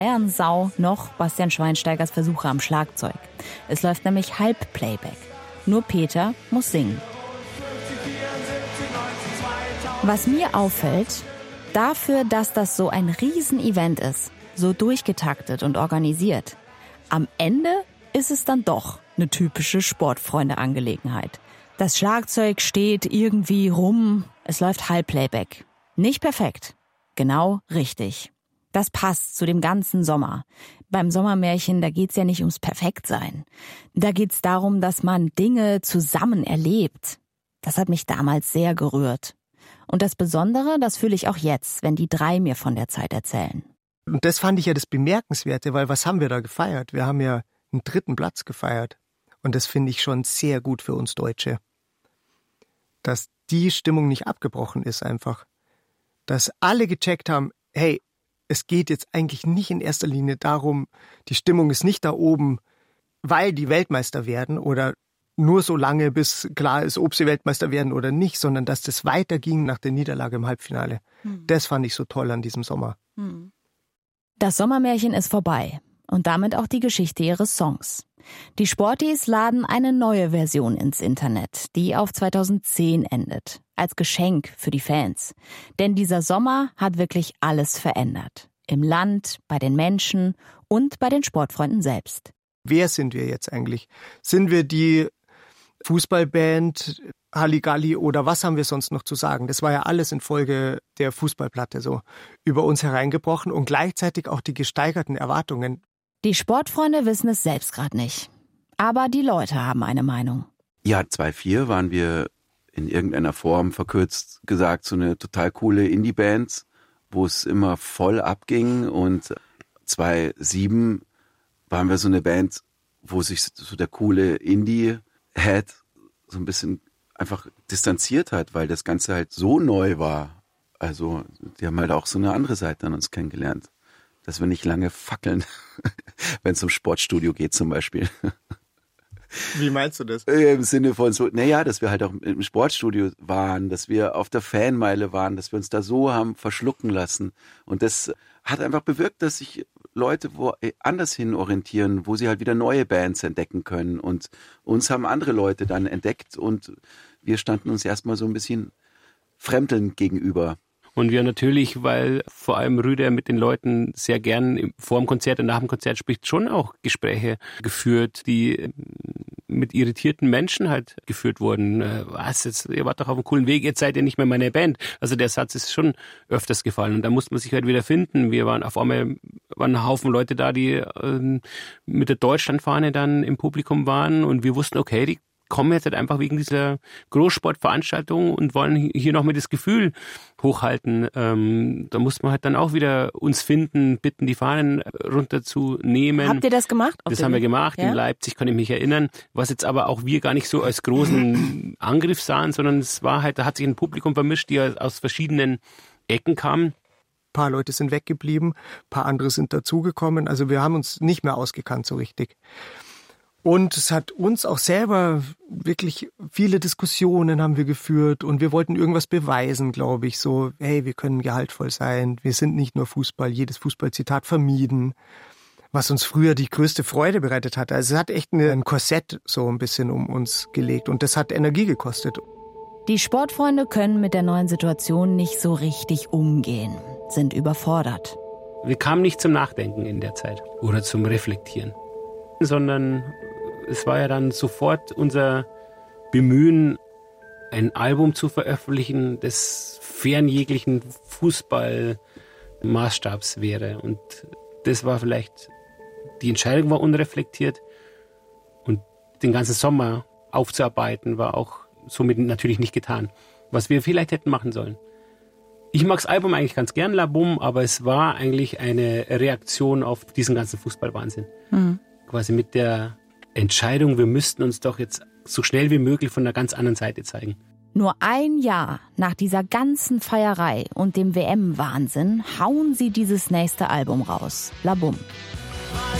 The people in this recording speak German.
Sau noch Bastian Schweinsteigers Versuche am Schlagzeug. Es läuft nämlich Halbplayback. Nur Peter muss singen. Was mir auffällt, dafür, dass das so ein Riesenevent ist, so durchgetaktet und organisiert, am Ende ist es dann doch eine typische Sportfreunde-Angelegenheit. Das Schlagzeug steht irgendwie rum, es läuft Halbplayback. Nicht perfekt, genau richtig. Das passt zu dem ganzen Sommer. Beim Sommermärchen, da geht's ja nicht ums Perfektsein. Da geht's darum, dass man Dinge zusammen erlebt. Das hat mich damals sehr gerührt. Und das Besondere, das fühle ich auch jetzt, wenn die 3 mir von der Zeit erzählen. Und das fand ich ja das Bemerkenswerte, weil was haben wir da gefeiert? Wir haben ja einen 3. Platz gefeiert. Und das finde ich schon sehr gut für uns Deutsche. Dass die Stimmung nicht abgebrochen ist einfach. Dass alle gecheckt haben, hey, es geht jetzt eigentlich nicht in erster Linie darum, die Stimmung ist nicht da oben, weil die Weltmeister werden oder nur so lange, bis klar ist, ob sie Weltmeister werden oder nicht, sondern dass das weiterging nach der Niederlage im Halbfinale. Das fand ich so toll an diesem Sommer. Das Sommermärchen ist vorbei und damit auch die Geschichte ihres Songs. Die Sporties laden eine neue Version ins Internet, die auf 2010 endet, als Geschenk für die Fans. Denn dieser Sommer hat wirklich alles verändert. Im Land, bei den Menschen und bei den Sportfreunden selbst. Wer sind wir jetzt eigentlich? Sind wir die Fußballband, Halligalli oder was haben wir sonst noch zu sagen? Das war ja alles infolge der Fußballplatte so über uns hereingebrochen und gleichzeitig auch die gesteigerten Erwartungen. Die Sportfreunde wissen es selbst gerade nicht. Aber die Leute haben eine Meinung. Ja, 2004 waren wir in irgendeiner Form, verkürzt gesagt, so eine total coole Indie-Band, wo es immer voll abging. Und 2007 waren wir so eine Band, wo sich so der coole Indie-Head so ein bisschen einfach distanziert hat, weil das Ganze halt so neu war. Also die haben halt auch so eine andere Seite an uns kennengelernt. Dass wir nicht lange fackeln, wenn es um Sportstudio geht zum Beispiel. Wie meinst du das? Im Sinne von so, dass wir halt auch im Sportstudio waren, dass wir auf der Fanmeile waren, dass wir uns da so haben verschlucken lassen. Und das hat einfach bewirkt, dass sich Leute anders hin orientieren, wo sie halt wieder neue Bands entdecken können. Und uns haben andere Leute dann entdeckt und wir standen uns erstmal so ein bisschen fremdelnd gegenüber. Und wir natürlich, weil vor allem Rüder mit den Leuten sehr gern vor dem Konzert und nach dem Konzert spricht, schon auch Gespräche geführt, die mit irritierten Menschen halt geführt wurden. Was, jetzt, ihr wart doch auf einem coolen Weg, jetzt seid ihr nicht mehr meine Band. Also der Satz ist schon öfters gefallen und da musste man sich halt wieder finden. Wir waren auf einmal ein Haufen Leute da, die mit der Deutschlandfahne dann im Publikum waren und wir wussten, okay, die kommen jetzt halt einfach wegen dieser Großsportveranstaltung und wollen hier noch mal das Gefühl hochhalten. Da muss man halt dann auch wieder uns finden, bitten, die Fahnen runterzunehmen. Habt ihr das gemacht? Das haben wir gemacht, ja? In Leipzig, kann ich mich erinnern. Was jetzt aber auch wir gar nicht so als großen Angriff sahen, sondern es war halt, da hat sich ein Publikum vermischt, die aus verschiedenen Ecken kamen. Ein paar Leute sind weggeblieben, ein paar andere sind dazugekommen. Also wir haben uns nicht mehr ausgekannt so richtig. Und es hat uns auch selber wirklich viele Diskussionen haben wir geführt und wir wollten irgendwas beweisen, glaube ich, so, hey, wir können gehaltvoll sein, wir sind nicht nur Fußball, jedes Fußballzitat vermieden, was uns früher die größte Freude bereitet hat. Also es hat echt ein Korsett so ein bisschen um uns gelegt und das hat Energie gekostet. Die Sportfreunde können mit der neuen Situation nicht so richtig umgehen, sind überfordert. Wir kamen nicht zum Nachdenken in der Zeit oder zum Reflektieren, sondern es war ja dann sofort unser Bemühen, ein Album zu veröffentlichen, das fern jeglichen Fußballmaßstabs wäre. Und das war vielleicht, die Entscheidung war unreflektiert und den ganzen Sommer aufzuarbeiten war auch somit natürlich nicht getan, was wir vielleicht hätten machen sollen. Ich mag das Album eigentlich ganz gern, La Boum, aber es war eigentlich eine Reaktion auf diesen ganzen Fußballwahnsinn. Quasi mit der Entscheidung, wir müssten uns doch jetzt so schnell wie möglich von einer ganz anderen Seite zeigen. Nur ein Jahr nach dieser ganzen Feierei und dem WM-Wahnsinn hauen sie dieses nächste Album raus, La Boum.